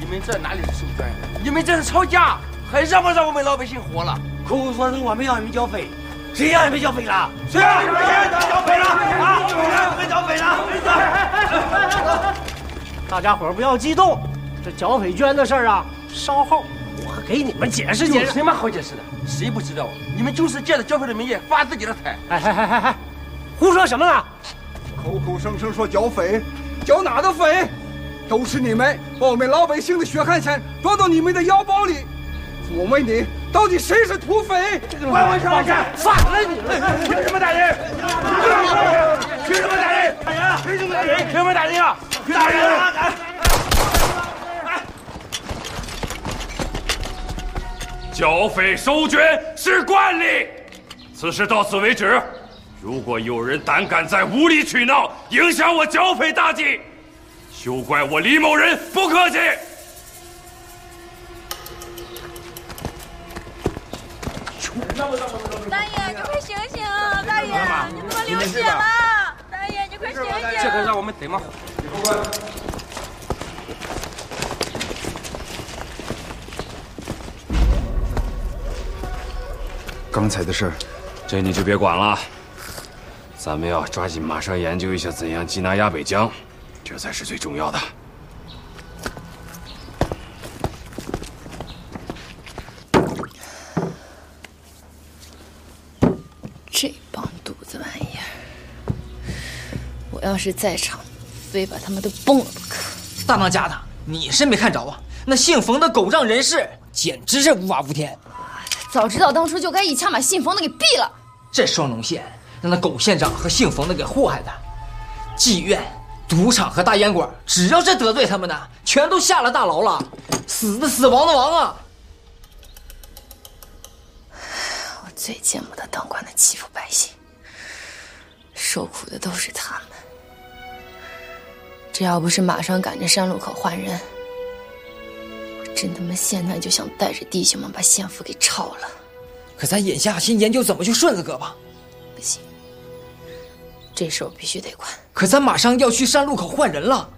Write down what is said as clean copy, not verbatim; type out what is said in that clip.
们这哪里是手段？你们这是吵架，还让不让我们老百姓活了？ 口说是我们让你们缴费，谁让你们缴费了？ 谁让你们缴费了？啊！谁让你们缴费了？ 大家伙不要激动，这缴费券的事儿啊，稍后我给你们解释解释。 有什么好解释的？谁不知道？你们就是借着缴费的名义发自己的财。 哎，胡说什么呢？ 口口声声说缴费，缴哪的费？都是你们把我们老百姓的血汗钱装到你们的腰包里。我问你，到底谁是土匪？ 关我什么事？ 反了你们！ 凭什么打人？凭什么打人？凭什么打人？凭什么打人啊？打人啊！ 缴费收捐是惯例，此事到此为止。如果有人胆敢再无理取闹，影响我缴费大计，休怪我李某人不客气。 大爷，你快醒醒！大爷，你怎么流血了？大爷，你快醒醒！ 这个让我们怎么？ 刚才的事儿， 这你就别管了，咱们要抓紧马上研究一下怎样缉拿压北江，这才是最重要的。 这帮犊子玩意儿，我要是在场，非把他们都崩了不可。 大当家的，你是没看着啊？那姓冯的狗仗人势，简直是无法无天。 早知道当初就该一枪把姓冯的给毙了。 这双龙县让那狗县长和姓冯的给祸害的，妓院、赌场和大烟馆，只要是得罪他们的，全都下了大牢了，死的死，亡的亡啊！ 我最见不得当官的欺负百姓，受苦的都是他们。这要不是马上赶着山路口换人，我真他妈现在就想带着弟兄们把县府给抄了。 可咱眼下先研究怎么去顺子哥吧。 不行，这事我必须得管。 可咱马上要去山路口换人了，